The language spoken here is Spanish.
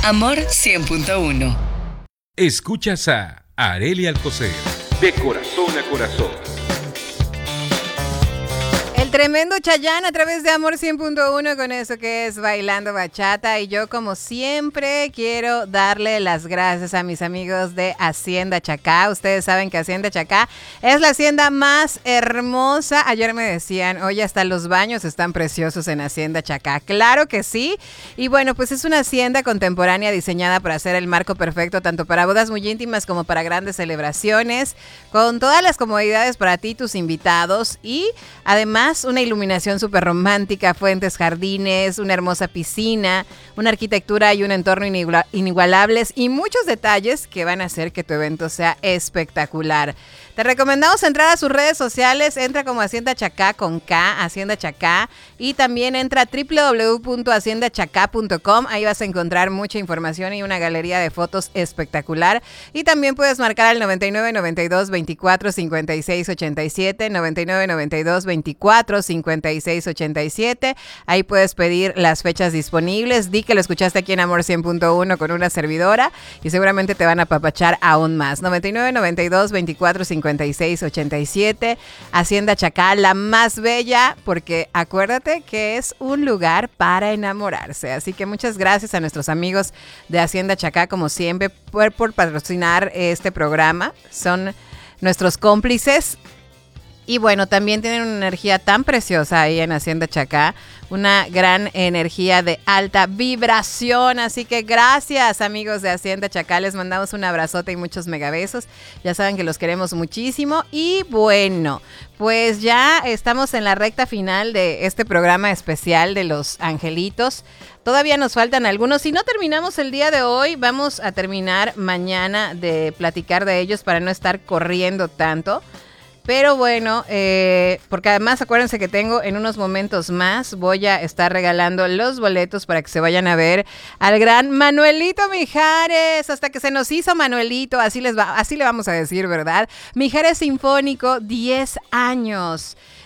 Amor 100.1. Escuchas a Arely Alcocer. De corazón a corazón. El tremendo Chayanne a través de Amor 100.1 con eso que es Bailando Bachata. Y yo, como siempre, quiero darle las gracias a mis amigos de Hacienda Chacá. Ustedes saben que Hacienda Chacá es la hacienda más hermosa. Ayer me decían, oye, hasta los baños están preciosos en Hacienda Chacá. Claro que sí. Y bueno, pues es una hacienda contemporánea diseñada para hacer el marco perfecto tanto para bodas muy íntimas como para grandes celebraciones, con todas las comodidades para ti y tus invitados. Y además una iluminación súper romántica, fuentes, jardines, una hermosa piscina, una arquitectura y un entorno inigualables y muchos detalles que van a hacer que tu evento sea espectacular. Te recomendamos entrar a sus redes sociales, entra como Hacienda Chacá con K, Hacienda Chacá, y también entra a www.haciendachacá.com, ahí vas a encontrar mucha información y una galería de fotos espectacular. Y también puedes marcar al 99 92 24 56 87, 99 92 24 56 87, ahí puedes pedir las fechas disponibles, di que lo escuchaste aquí en Amor 100.1 con una servidora y seguramente te van a apapachar aún más. 99 92 24 56 87, Hacienda Chacá, la más bella, porque acuérdate que es un lugar para enamorarse. Así que muchas gracias a nuestros amigos de Hacienda Chacá, como siempre, por patrocinar este programa. Son nuestros cómplices. Y bueno, también tienen una energía tan preciosa ahí en Hacienda Chacá, una gran energía de alta vibración. Así que gracias, amigos de Hacienda Chacá, les mandamos un abrazote y muchos megabesos. Ya saben que los queremos muchísimo. Y bueno, pues ya estamos en la recta final de este programa especial de los angelitos. Todavía nos faltan algunos. Si no terminamos el día de hoy, vamos a terminar mañana de platicar de ellos para no estar corriendo tanto. Pero bueno, porque además acuérdense que tengo en unos momentos más, voy a estar regalando los boletos para que se vayan a ver al gran Manuelito Mijares, hasta que se nos hizo Manuelito, así le vamos a decir, ¿verdad? Mijares Sinfónico, 10 años.